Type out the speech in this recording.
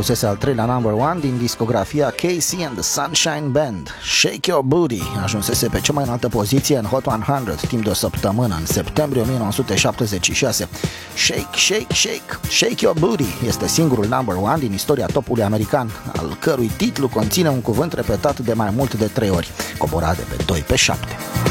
fusese al treilea number one din discografia Casey and the Sunshine Band. Shake Your Booty ajunsese pe cea mai înaltă poziție în Hot 100 timp de o săptămână, în septembrie 1976. Shake, shake, shake, shake your booty este singurul number one din istoria topului american, al cărui titlu conține un cuvânt repetat de mai mult de 3 ori, coborat de pe 2 pe 7.